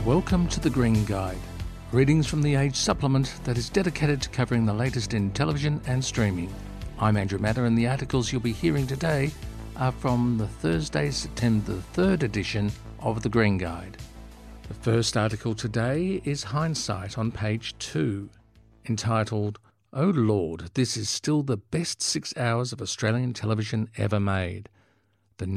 Welcome to The Green Guide, readings from the Age supplement that is dedicated to covering the latest in television and streaming. I'm Andrew Matter, and the articles you'll be hearing today are from the Thursday, September the 3rd edition of The Green Guide. The first article today is Hindsight on page 2, entitled, "Oh Lord, this is still the best 6 hours of Australian television ever made." The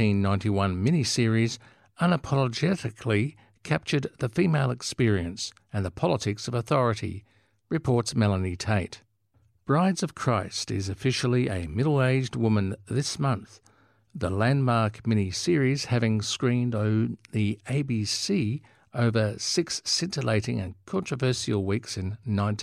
1991 miniseries unapologetically captured the female experience and the politics of authority, reports Melanie Tate. Brides of Christ is officially a middle-aged woman this month, the landmark mini-series having screened on the ABC over 6 scintillating and controversial weeks in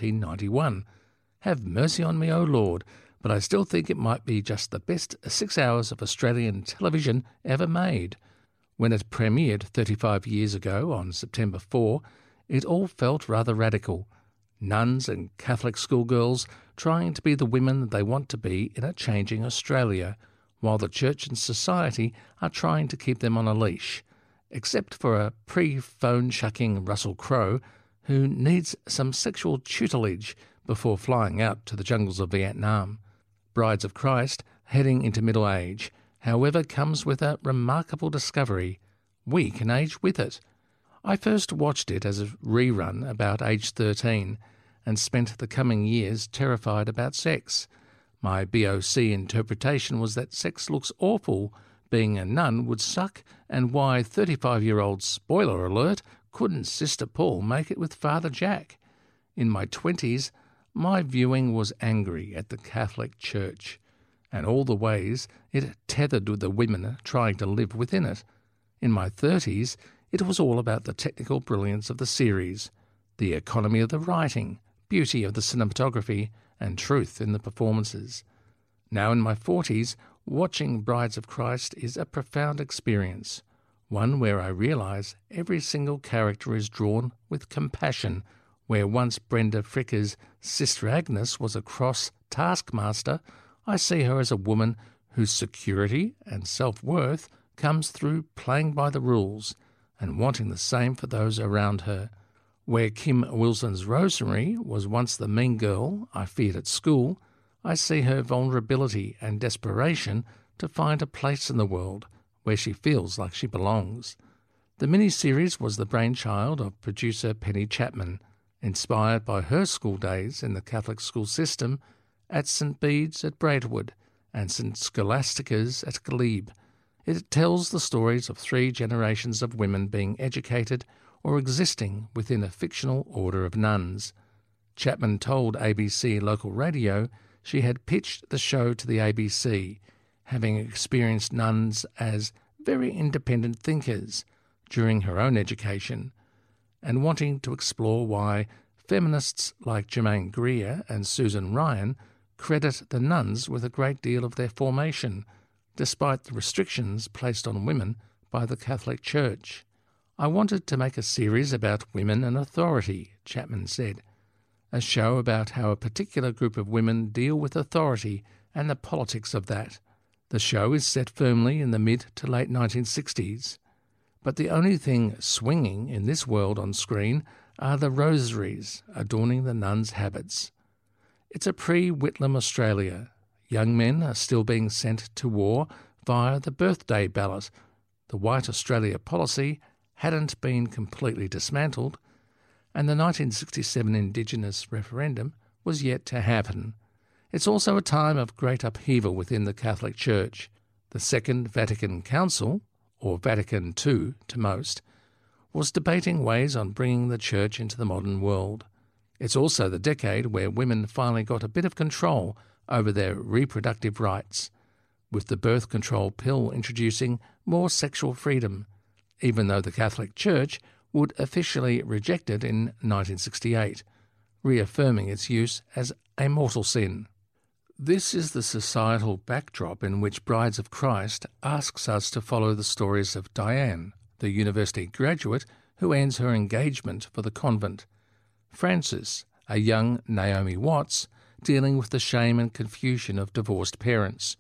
1991. Have mercy on me, oh Lord, but I still think it might be just the best 6 hours of Australian television ever made. When it premiered 35 years ago on September 4, it all felt rather radical. Nuns and Catholic schoolgirls trying to be the women they want to be in a changing Australia, while the church and society are trying to keep them on a leash, except for a pre-phone-shucking Russell Crowe who needs some sexual tutelage before flying out to the jungles of Vietnam. Brides of Christ, heading into middle age, however, comes with a remarkable discovery. We can age with it. I first watched it as a rerun about age 13 and spent the coming years terrified about sex. My BOC interpretation was that sex looks awful, being a nun would suck, and why 35-year-old, spoiler alert, couldn't Sister Paul make it with Father Jack? In my 20s, my viewing was angry at the Catholic Church and all the ways it tethered with the women trying to live within it. In my 30s, it was all about the technical brilliance of the series, the economy of the writing, beauty of the cinematography, and truth in the performances. Now in my 40s, watching Brides of Christ is a profound experience, one where I realise every single character is drawn with compassion, where once Brenda Fricker's Sister Agnes was a cross taskmaster, I see her as a woman whose security and self-worth comes through playing by the rules and wanting the same for those around her. Where Kim Wilson's Rosemary was once the mean girl I feared at school, I see her vulnerability and desperation to find a place in the world where she feels like she belongs. The miniseries was the brainchild of producer Penny Chapman, inspired by her school days in the Catholic school system at St Bede's at Braidwood and St Scholastica's at Glebe. It tells the stories of 3 generations of women being educated or existing within a fictional order of nuns. Chapman told ABC local radio she had pitched the show to the ABC, having experienced nuns as very independent thinkers during her own education, and wanting to explore why feminists like Germaine Greer and Susan Ryan credit the nuns with a great deal of their formation, despite the restrictions placed on women by the Catholic Church. I wanted to make a series about women and authority, Chapman said, a show about how a particular group of women deal with authority and the politics of that. The show is set firmly in the mid to late 1960s, but the only thing swinging in this world on screen are the rosaries adorning the nuns' habits. It's a pre-Whitlam Australia. Young men are still being sent to war via the birthday ballot. The White Australia policy hadn't been completely dismantled, and the 1967 Indigenous referendum was yet to happen. It's also a time of great upheaval within the Catholic Church. The Second Vatican Council, or Vatican II to most, was debating ways on bringing the Church into the modern world. It's also the decade where women finally got a bit of control over their reproductive rights, with the birth control pill introducing more sexual freedom, even though the Catholic Church would officially reject it in 1968, reaffirming its use as a mortal sin. This is the societal backdrop in which Brides of Christ asks us to follow the stories of Diane, the university graduate who ends her engagement for the convent, Frances, a young Naomi Watts, dealing with the shame and confusion of divorced parents,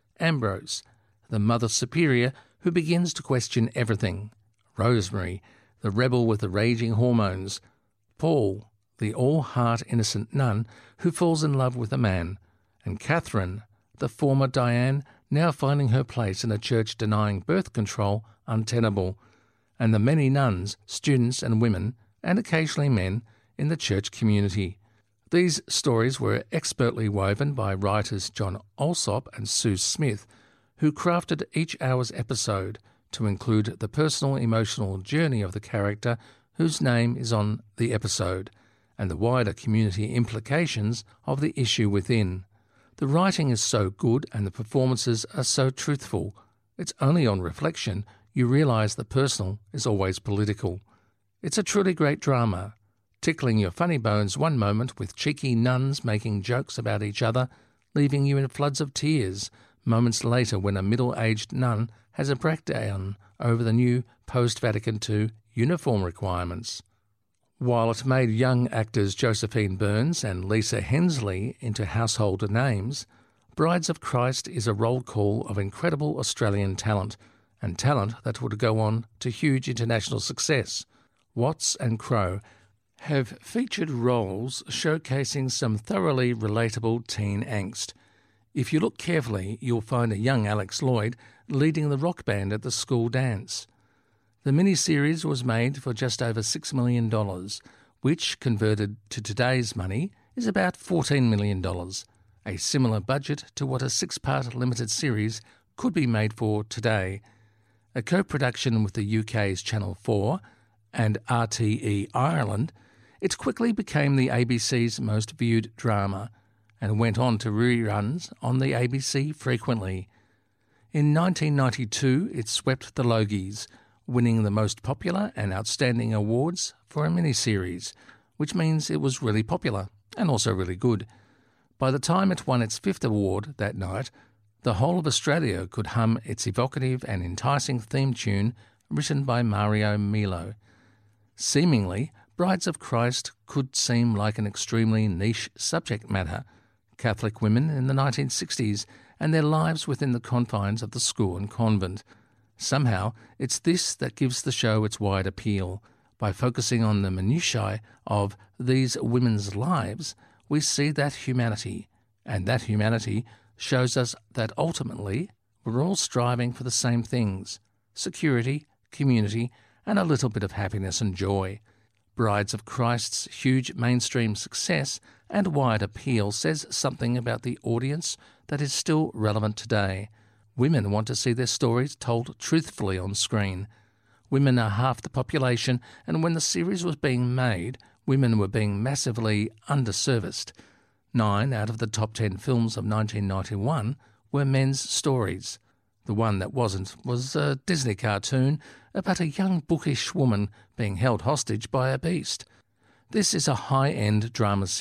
Ambrose, the Mother Superior who begins to question everything, Rosemary, the rebel with the raging hormones, Paul, the all-heart innocent nun who falls in love with a man, and Catherine, the former Diane, now finding her place in a church denying birth control untenable, and the many nuns, students and women, and occasionally men, in the church community. These stories were expertly woven by writers John Alsop and Sue Smith, who crafted each hour's episode to include the personal emotional journey of the character whose name is on the episode, and the wider community implications of the issue within. The writing is so good and the performances are so truthful. It's only on reflection you realise the personal is always political. It's a truly great drama, tickling your funny bones one moment with cheeky nuns making jokes about each other, leaving you in floods of tears moments later when a middle-aged nun has a breakdown over the new post-Vatican II uniform requirements. While it made young actors Josephine Burns and Lisa Hensley into household names, Brides of Christ is a roll call of incredible Australian talent, and talent that would go on to huge international success. Watts and Crowe have featured roles showcasing some thoroughly relatable teen angst. If you look carefully, you'll find a young Alex Lloyd leading the rock band at the school dance. The miniseries was made for just over $6 million, which, converted to today's money, is about $14 million, a similar budget to what a 6-part limited series could be made for today. A co-production with the UK's Channel 4 and RTE Ireland, it quickly became the ABC's most viewed drama and went on to reruns on the ABC frequently. In 1992, it swept the Logies, winning the most popular and outstanding awards for a miniseries, which means it was really popular and also really good. By the time it won its 5th award that night, the whole of Australia could hum its evocative and enticing theme tune written by Mario Milo. Seemingly, Brides of Christ could seem like an extremely niche subject matter, Catholic women in the 1960s and their lives within the confines of the school and convent. Somehow, it's this that gives the show its wide appeal. By focusing on the minutiae of these women's lives, we see that humanity, and that humanity shows us that ultimately we're all striving for the same things: security, community, and a little bit of happiness and joy. Brides of Christ's huge mainstream success and wide appeal says something about the audience that is still relevant today. Women want to see their stories told truthfully on screen. Women are half the population, and when the series was being made, women were being massively underserviced. 9 out of the top 10 films of 1991 were men's stories. The one that wasn't was a Disney cartoon about a young bookish woman being held hostage by a beast. This is a high-end drama series